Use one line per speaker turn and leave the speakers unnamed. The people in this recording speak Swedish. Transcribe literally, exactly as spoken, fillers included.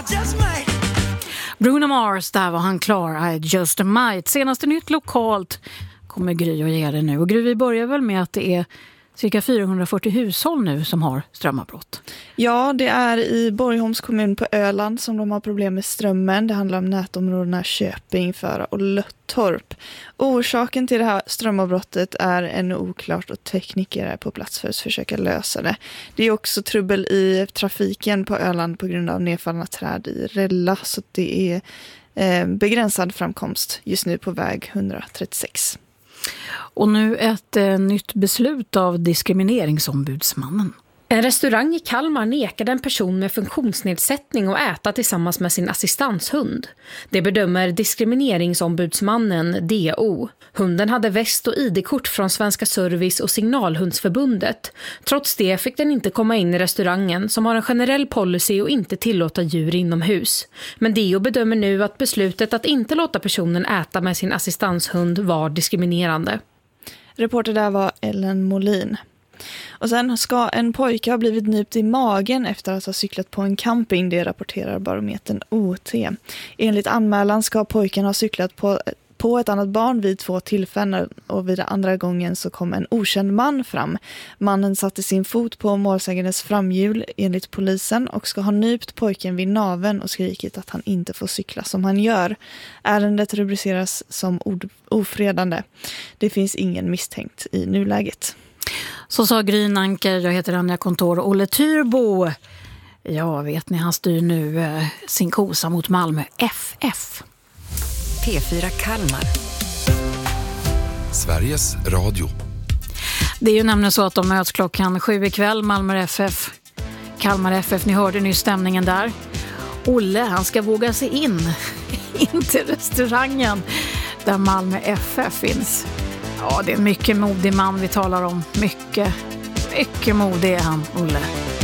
just might.
Bruno Mars, där var han klar. I just might. Senaste nytt lokalt kommer Gry att ge det nu. Och Gry, vi börjar väl med att det är cirka fyrahundrafyrtio hushåll nu som har strömavbrott.
Ja, det är i Borgholms kommun på Öland som de har problem med strömmen. Det handlar om nätområdena Köping, Föra och Löttorp. Orsaken till det här strömavbrottet är ännu oklart och tekniker är på plats för att försöka lösa det. Det är också trubbel i trafiken på Öland på grund av nedfallna träd i Rälla, så det är eh, begränsad framkomst just nu på väg etthundratrettiosex.
Och nu ett eh, nytt beslut av diskrimineringsombudsmannen.
En restaurang i Kalmar nekade en person med funktionsnedsättning att äta tillsammans med sin assistanshund. Det bedömer diskrimineringsombudsmannen D O. Hunden hade väst och I D-kort från Svenska Service- och Signalhundsförbundet. Trots det fick den inte komma in i restaurangen som har en generell policy och inte tillåta djur inomhus. Men D O bedömer nu att beslutet att inte låta personen äta med sin assistanshund var diskriminerande.
Reporter där var Ellen Molin. Och sen ska en pojke ha blivit nypt i magen efter att ha cyklat på en camping, det rapporterar barometern O T. Enligt anmälan ska pojken ha cyklat på, på ett annat barn vid två tillfällen och vid den andra gången så kom en okänd man fram. Mannen satte sin fot på målsägandes framhjul enligt polisen och ska ha nypt pojken vid naven och skrikit att han inte får cykla som han gör. Ärendet rubriceras som ord, ofredande. Det finns ingen misstänkt i nuläget.
Så sa Gryn Anker, jag heter Anja Kontor och Olle Tyrbo. Ja, vet ni, han styr nu eh, sin kosa mot Malmö F F.
P fyra Kalmar.
Sveriges Radio.
Det är ju nämligen så att de möts klockan sju ikväll, Malmö F F. Kalmar F F, ni hörde nyss stämningen där. Olle, han ska våga sig in, in till restaurangen där Malmö F F finns. Ja, det är en mycket modig man vi talar om. Mycket, mycket modig är han, Olle.